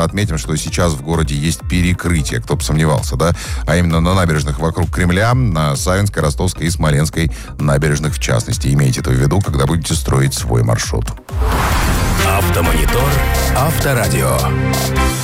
отметим, что сейчас в городе есть перекрытие, кто бы сомневался, да? А именно на набережных вокруг Кремля, на Савинской, Ростовской и Смоленской набережных в частности. Имейте это в виду, когда будете строить свой маршрут. Автомонитор, Авторадио.